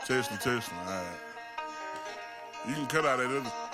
Testing. All right. You can cut out that other.